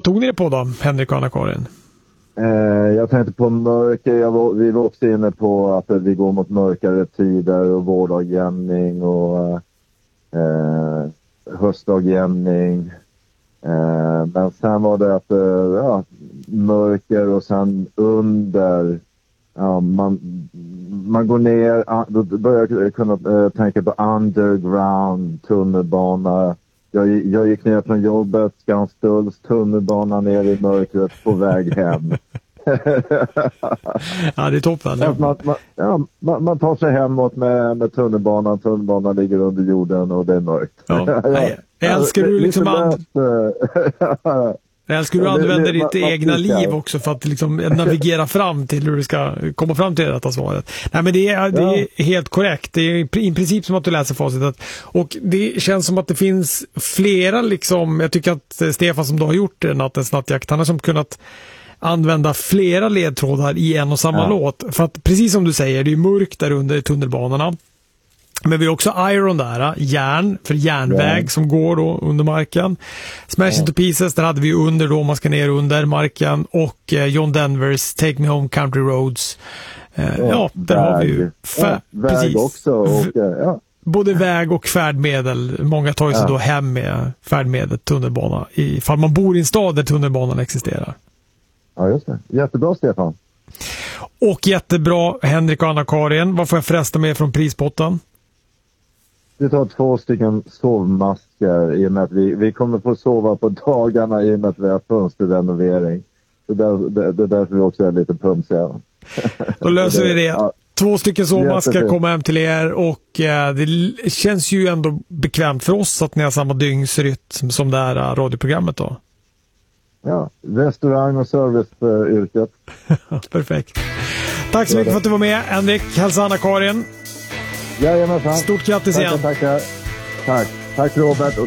tog ni det på då, Henrik och Anna-Karin? Jag tänkte på mörker. Vi var också inne på att vi går mot mörkare tider och vårdagjämning och höstdagjämning. Men sen var det att mörker och sen under man går ner, då börjar jag kunna tänka på underground tunnelbana. Jag gick ner från jobbet, Skanstulls tunnelbana ner i mörkret på väg hem. Ja, det är toppen. Man tar sig hemåt med tunnelbanan. Tunnelbanan ligger under jorden och det är mörkt. Ja. Älskar du liksom älskar du använder ditt egna liv också för att liksom navigera fram till hur du ska komma fram till detta svaret. Nej, men det är helt korrekt. Det är i princip som att du läser facitet. Och det känns som att det finns flera liksom, jag tycker att Stefan som du har gjort Nattens nattjakt, han har som kunnat använda flera ledtrådar i en och samma låt. För att precis som du säger, det är mörkt där under tunnelbanorna. Men vi har också Iron där, järn, för järnväg som går då under marken. Smash Into Pieces, där hade vi under då, man ska ner under marken. Och John Denvers Take Me Home Country Roads. Där har vi ju väg precis. Också. Både väg och färdmedel. Många tar sig då hem med färdmedel, tunnelbana. Ifall man bor i en stad där tunnelbanan existerar. Ja, just det. Jättebra, Stefan. Och jättebra, Henrik och Anna-Karin. Vad får jag förresten med från prispotten? Vi tar 2 stycken sovmasker i och med att vi kommer få sova på dagarna i och med att vi har fönsterrenovering. Det är därför vi också är lite pumsiga. Då löser vi det. 2 stycken sovmasker kommer hem till er och det känns ju ändå bekvämt för oss att ni har samma dygnsrytm som det här radioprogrammet då. Ja, restaurang och serviceyrket. Perfekt. Tack så mycket för att du var med, Henrik. Hälsa Anna-Karin. Jajamensan. Stort grattis igen. Tack Robert och